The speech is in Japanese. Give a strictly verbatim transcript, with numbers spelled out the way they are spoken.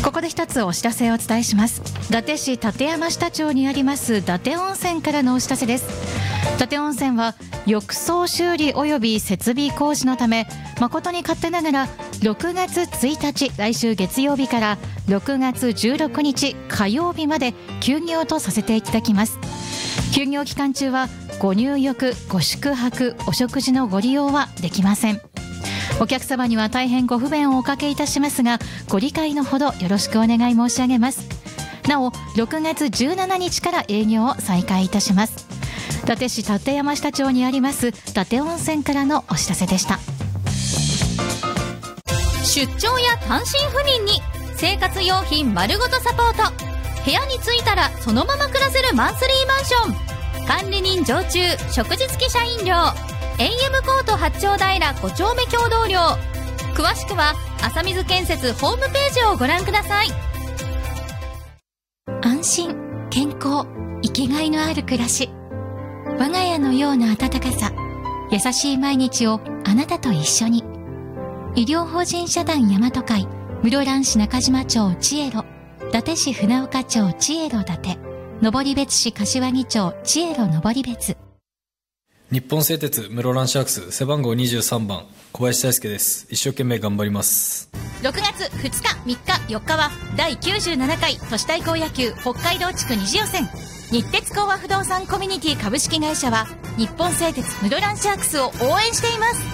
ここで一つお知らせをお伝えします。伊達市立山下町にあります伊達温泉からのお知らせです。伊達温泉は浴槽修理及び設備工事のため、誠に勝手ながらろくがつついたち、来週月曜日からろくがつじゅうろくにち火曜日まで休業とさせていただきます。休業期間中はご入浴、ご宿泊、お食事のご利用はできません。お客様には大変ご不便をおかけいたしますが、ご理解のほどよろしくお願い申し上げます。なおろくがつじゅうしちにちから営業を再開いたします。伊達市立山下町にあります伊達温泉からのお知らせでした。 出張や単身赴任に生活用品丸ごとサポート。部屋に着いたらそのまま暮らせるマンスリーマンション。管理人常駐、食事付き社員寮。エーエム コート八丁平ご丁目共同寮。詳しくは浅水建設ホームページをご覧ください。 安心、健康、生きがいのある暮らし。我が家のような温かさ、優しい毎日をあなたと一緒に。医療法人社団大和会、室蘭市中島町千恵路、伊達市船岡町千恵路伊達、登別市柏木町千恵路登別。 日本製鉄室蘭シャークス背番号にじゅうさんばん小林大輔です。一生懸命頑張ります。 ろくがつふつか、みっか、よっかはだいきゅうじゅうななかい都市対抗野球北海道地区二次予選。日鉄興和不動産コミュニティ株式会社は日本製鉄室蘭シャークスを応援しています。